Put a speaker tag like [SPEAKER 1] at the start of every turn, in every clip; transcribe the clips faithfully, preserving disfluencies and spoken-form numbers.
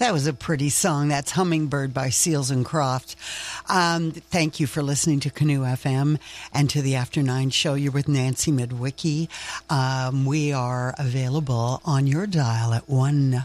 [SPEAKER 1] That was a pretty song. That's Hummingbird by Seals and Croft. Um, thank you for listening to Canoe F M and to the After Nine show. You're with Nancy Midwicki. Um, we are available on your dial at one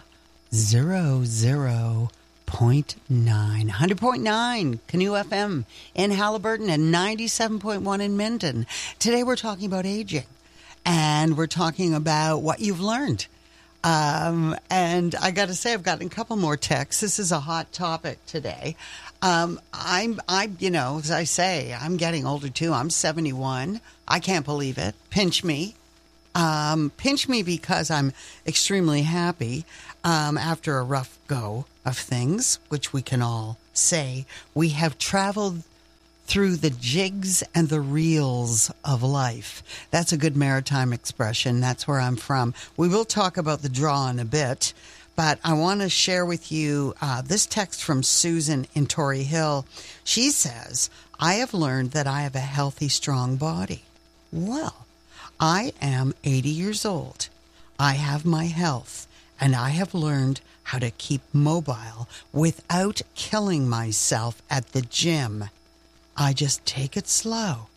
[SPEAKER 1] hundred point nine. one hundred point nine Canoe F M in Haliburton and ninety-seven point one in Minden. Today we're talking about aging. And we're talking about what you've learned. Um, and I got to say, I've gotten a couple more texts. This is a hot topic today. Um, I'm, I, you know, as I say, I'm getting older too. I'm seventy-one. I can't believe it. Pinch me. Um, pinch me because I'm extremely happy um, after a rough go of things, which we can all say. We have traveled through the jigs and the reels of life. That's a good maritime expression. That's where I'm from. We will talk about the draw in a bit, but I want to share with you uh, this text from Susan in Torrey Hill. She says, I have learned that I have a healthy, strong body. Well, I am eighty years old. I have my health, and I have learned how to keep mobile without killing myself at the gym. I just take it slow.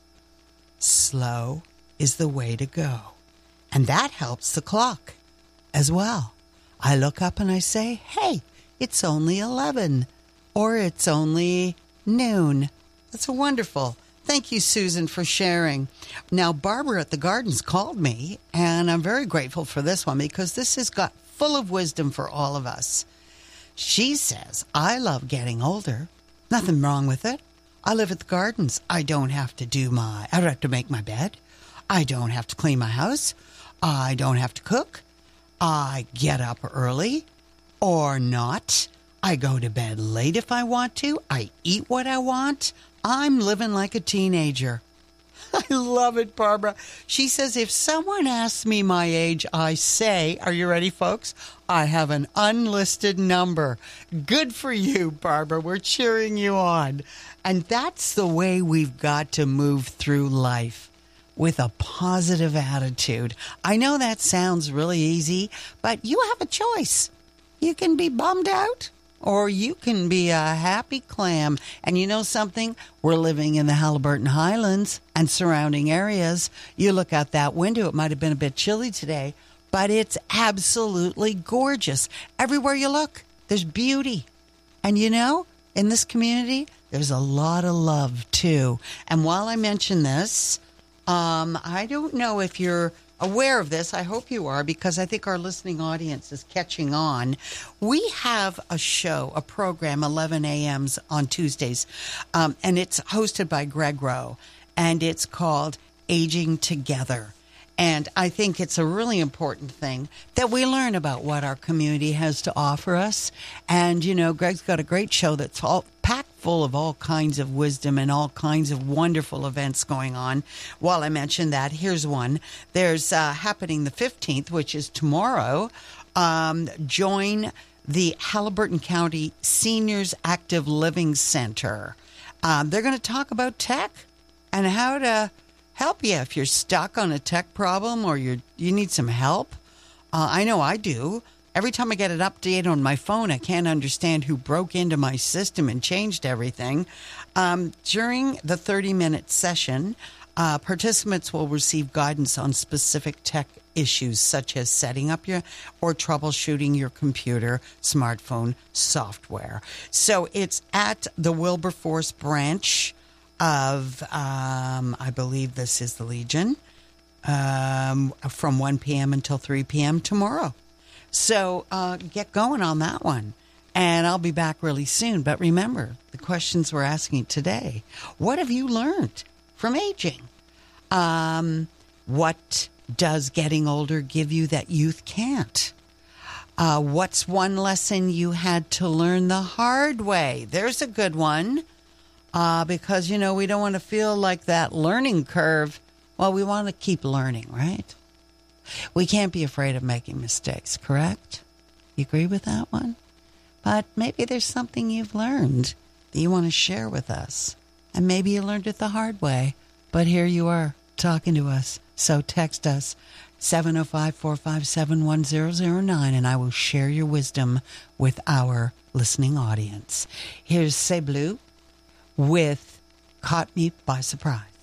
[SPEAKER 1] Slow is the way to go. And that helps the clock as well. I look up and I say, hey, it's only eleven or it's only noon. That's wonderful. Thank you, Susan, for sharing. Now, Barbara at the Gardens called me, and I'm very grateful for this one because this has got full of wisdom for all of us. She says, I love getting older. Nothing wrong with it. I live at the Gardens. I don't have to do my, I don't have to make my bed. I don't have to clean my house. I don't have to cook. I get up early or not. I go to bed late if I want to. I eat what I want. I'm living like a teenager. I love it, Barbara. She says, if someone asks me my age, I say, are you ready, folks? I have an unlisted number. Good for you, Barbara. We're cheering you on. And that's the way we've got to move through life, with a positive attitude. I know that sounds really easy, but you have a choice. You can be bummed out, or you can be a happy clam. And you know something? We're living in the Haliburton Highlands and surrounding areas. You look out that window, it might have been a bit chilly today, but it's absolutely gorgeous. Everywhere you look, there's beauty. And you know, in this community, there's a lot of love, too. And while I mention this, um, I don't know if you're aware of this. I hope you are, because I think our listening audience is catching on. We have a show, a program, eleven a.m.s on Tuesdays, um, and it's hosted by Greg Rowe, and it's called Aging Together. And I think it's a really important thing that we learn about what our community has to offer us. And, you know, Greg's got a great show that's all packed full of all kinds of wisdom and all kinds of wonderful events going on. While I mention that, here's one. There's uh, happening the fifteenth, which is tomorrow. Um, join the Haliburton County Seniors Active Living Center. Um, they're going to talk about tech and how to help you if you're stuck on a tech problem or you're you need some help. Uh, I know I do. Every time I get an update on my phone, I can't understand who broke into my system and changed everything. Um, during the thirty-minute session, uh, participants will receive guidance on specific tech issues such as setting up your or troubleshooting your computer, smartphone software. So it's at the Wilberforce branch of, um, I believe this is the Legion, um, from one p.m. until three p.m. tomorrow. So uh, get going on that one. And I'll be back really soon. But remember, the questions we're asking today, what have you learned from aging? Um, what does getting older give you that youth can't? Uh, what's one lesson you had to learn the hard way? There's a good one. Uh, because, you know, we don't want to feel like that learning curve. Well, we want to keep learning, right? We can't be afraid of making mistakes, correct? You agree with that one? But maybe there's something you've learned that you want to share with us. And maybe you learned it the hard way. But here you are talking to us. So text us. seven oh five, four five seven, one zero zero nine, and I will share your wisdom with our listening audience. Here's C'est Bleu with Caught Me by Surprise.